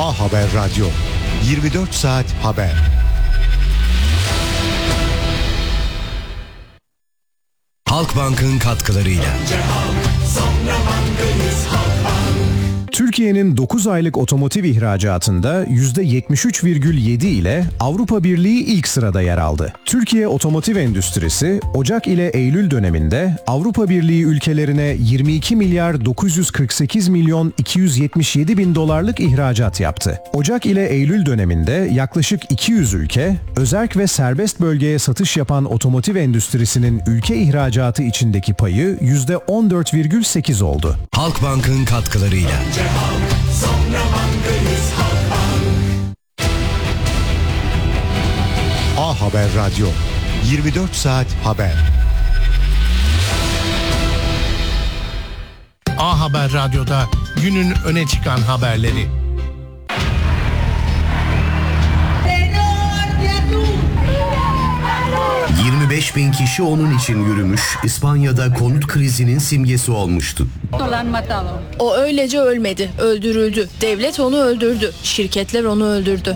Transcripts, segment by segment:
A Haber Radyo, 24 saat haber. Halkbank'ın katkılarıyla. Türkiye'nin 9 aylık otomotiv ihracatında %73,7 ile Avrupa Birliği ilk sırada yer aldı. Türkiye otomotiv endüstrisi Ocak ile Eylül döneminde Avrupa Birliği ülkelerine 22 milyar 948 milyon 277 bin dolarlık ihracat yaptı. Ocak ile Eylül döneminde yaklaşık 200 ülke, özerk ve serbest bölgeye satış yapan otomotiv endüstrisinin ülke ihracatı içindeki payı %14,8 oldu. Halkbank'ın katkılarıyla. A Haber Radyo, 24 saat haber. A Haber Radyo'da günün öne çıkan haberleri. ...25.000 kişi onun için yürümüş, İspanya'da konut krizinin simgesi olmuştu. O öylece ölmedi, öldürüldü. Devlet onu öldürdü, şirketler onu öldürdü.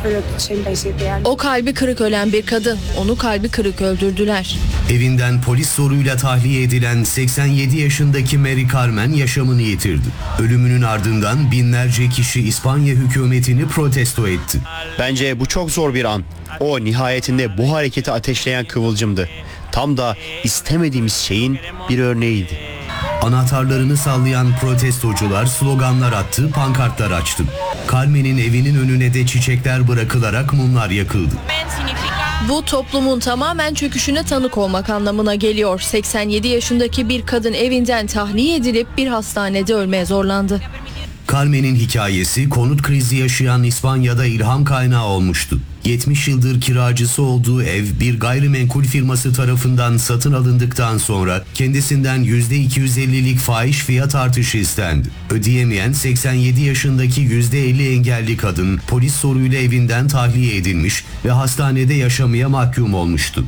O kalbi kırık ölen bir kadın, onu kalbi kırık öldürdüler. Evinden polis zoruyla tahliye edilen 87 yaşındaki Mary Carmen yaşamını yitirdi. Ölümünün ardından binlerce kişi İspanya hükümetini protesto etti. Bence bu çok zor bir an. O nihayetinde bu hareketi ateşleyen kıvılcımdı. Tam da istemediğimiz şeyin bir örneğiydi. Anahtarlarını sallayan protestocular sloganlar attı, pankartlar açtı. Carmen'in evinin önüne de çiçekler bırakılarak mumlar yakıldı. Bu toplumun tamamen çöküşüne tanık olmak anlamına geliyor. 87 yaşındaki bir kadın evinden tahliye edilip bir hastanede ölmeye zorlandı. Carmen'in hikayesi konut krizi yaşayan İspanya'da ilham kaynağı olmuştu. 70 yıldır kiracısı olduğu ev bir gayrimenkul firması tarafından satın alındıktan sonra kendisinden %250'lik fahiş fiyat artışı istendi. Ödeyemeyen 87 yaşındaki %50 engelli kadın polis zoruyla evinden tahliye edilmiş ve hastanede yaşamaya mahkum olmuştu.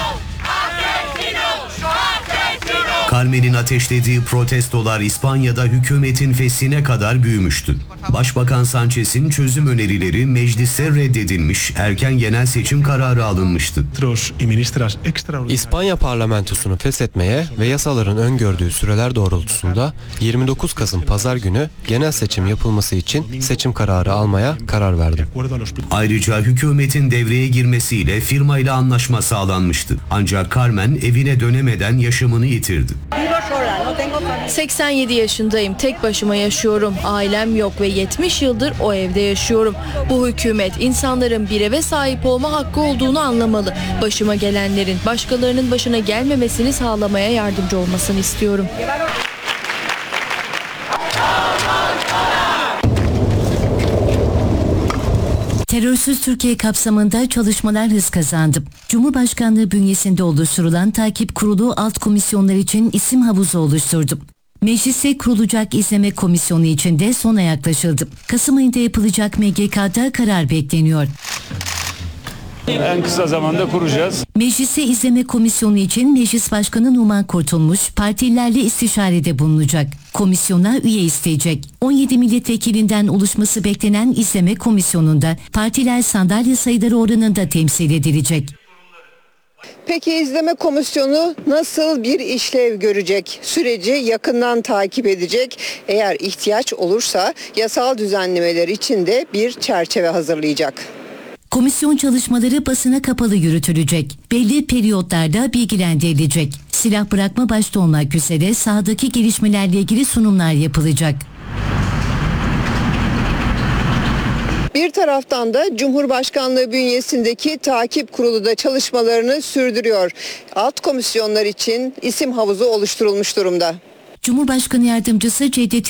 Carmen'in ateşlediği protestolar İspanya'da hükümetin feshine kadar büyümüştü. Başbakan Sanchez'in çözüm önerileri mecliste reddedilmiş, erken genel seçim kararı alınmıştı. İspanya parlamentosunu feshetmeye ve yasaların öngördüğü süreler doğrultusunda 29 Kasım Pazar günü genel seçim yapılması için seçim kararı almaya karar verdi. Ayrıca hükümetin devreye girmesiyle firmayla anlaşma sağlanmıştı. Ancak Carmen evine dönemeden yaşamını yitirdi. 87 yaşındayım, tek başıma yaşıyorum, ailem yok ve 70 yıldır o evde yaşıyorum. Bu hükümet insanların bir eve sahip olma hakkı olduğunu anlamalı. Başıma gelenlerin başkalarının başına gelmemesini sağlamaya yardımcı olmasını istiyorum. Terörsüz Türkiye kapsamında çalışmalar hız kazandı. Cumhurbaşkanlığı bünyesinde oluşturulan takip kurulu alt komisyonlar için isim havuzu oluşturdu. Mecliste kurulacak izleme komisyonu için de sona yaklaşıldı. Kasım ayında yapılacak MGK'da karar bekleniyor. En kısa zamanda kuracağız. Meclise izleme komisyonu için Meclis Başkanı Numan Kurtulmuş partililerle istişarede bulunacak. Komisyona üye isteyecek. 17 milletvekilinden oluşması beklenen izleme komisyonunda partiler sandalye sayıları oranında temsil edilecek. Peki izleme komisyonu nasıl bir işlev görecek? Süreci yakından takip edecek. Eğer ihtiyaç olursa yasal düzenlemeler için de bir çerçeve hazırlayacak. Komisyon çalışmaları basına kapalı yürütülecek. Belli periyotlarda bilgilendirilecek. Silah bırakma başta olmak üzere sahadaki gelişmelerle ilgili sunumlar yapılacak. Bir taraftan da Cumhurbaşkanlığı bünyesindeki takip kurulu da çalışmalarını sürdürüyor. Alt komisyonlar için isim havuzu oluşturulmuş durumda. Cumhurbaşkanı Yardımcısı Cevdet